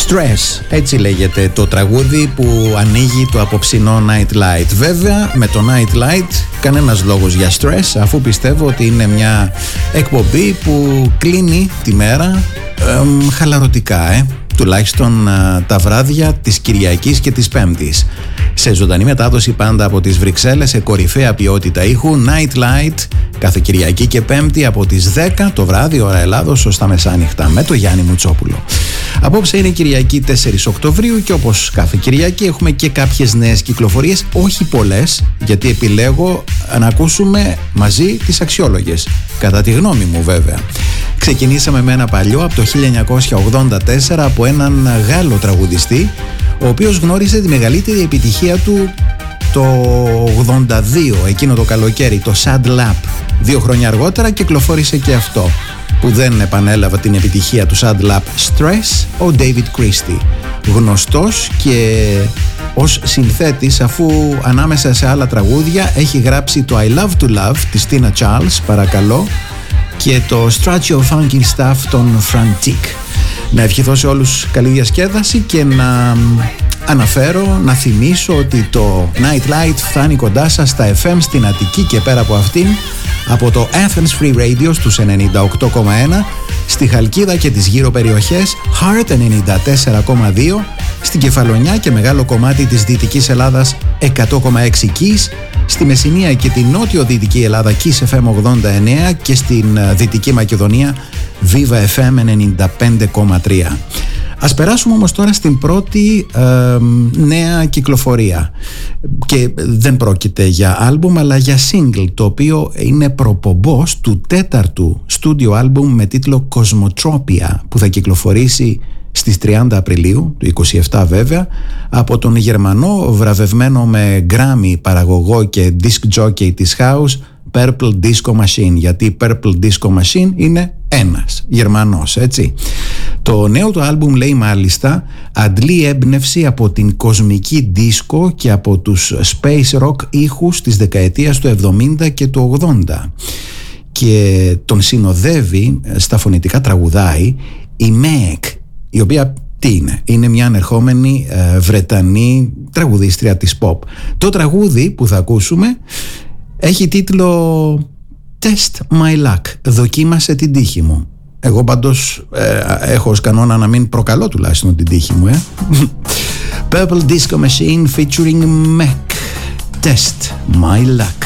Stress, έτσι λέγεται το τραγούδι που ανοίγει το απόψινό Night Light. Βέβαια με το Night Light κανένας λόγος για stress, αφού πιστεύω ότι είναι μια εκπομπή που κλείνει τη μέρα χαλαρωτικά, τουλάχιστον τα βράδια της Κυριακής και της Πέμπτης. Σε ζωντανή μετάδοση πάντα από τις Βρυξέλλες, σε κορυφαία ποιότητα ήχου, Night Light, κάθε Κυριακή και Πέμπτη από τις 10 το βράδυ, ώρα Ελλάδος, ως τα μεσάνυχτα, με το Γιάννη Μουτσόπουλο. Απόψε είναι Κυριακή 4 Οκτωβρίου και όπως κάθε Κυριακή έχουμε και κάποιες νέες κυκλοφορίες, όχι πολλές, γιατί επιλέγω να ακούσουμε μαζί τις αξιόλογες, κατά τη γνώμη μου βέβαια. Ξεκινήσαμε με ένα παλιό από το 1984 από έναν Γάλλο τραγουδιστή, ο οποίος γνώρισε τη μεγαλύτερη επιτυχία του το 82, εκείνο το καλοκαίρι, το Sad Lap. 2 χρόνια αργότερα κυκλοφόρησε και αυτό, που δεν επανέλαβε την επιτυχία του Sad Lap, Stress, ο David Christie. Γνωστός και ως συνθέτης, αφού ανάμεσα σε άλλα τραγούδια έχει γράψει το I Love to Love της Tina Charles, παρακαλώ, και το Stretch Your Funky Stuff των Frantic. Να ευχηθώ σε όλους καλή διασκέδαση και να αναφέρω, να θυμίσω ότι το Night Light φτάνει κοντά σας στα FM στην Αττική και πέρα από αυτήν, από το Athens Free Radio στους 98,1, στη Χαλκίδα και τις γύρω περιοχές, Heart 94,2, στην Κεφαλονιά και μεγάλο κομμάτι της Δυτικής Ελλάδας 100,6 Keys, στη Μεσσηνία και την νότιο-δυτική Ελλάδα Kiss FM 89 και στην Δυτική Μακεδονία Viva FM 95,3. Ας περάσουμε όμως τώρα στην πρώτη νέα κυκλοφορία, και δεν πρόκειται για άλμπουμ αλλά για single, το οποίο είναι προπομπός του 4ου στούντιο άλμπουμ με τίτλο Cosmotropia, που θα κυκλοφορήσει στις 30 Απριλίου του 27 βέβαια, από τον Γερμανό βραβευμένο με Grammy παραγωγό και disc jockey της House, Purple Disco Machine, γιατί Purple Disco Machine είναι ένας Γερμανός, έτσι. Το νέο του άλμπουμ, λέει μάλιστα, αντλεί έμπνευση από την κοσμική δίσκο και από τους space rock ήχους της δεκαετίας του 70 και του 80, και τον συνοδεύει, στα φωνητικά τραγουδάει η Meg, η οποία τι είναι μια ανερχόμενη Βρετανή τραγουδίστρια της pop. Το τραγούδι που θα ακούσουμε έχει τίτλο Test My Luck, δοκίμασε την τύχη μου. Εγώ πάντως έχω ως κανόνα να μην προκαλώ τουλάχιστον την τύχη μου. Purple Disco Machine featuring Meg, Test My Luck.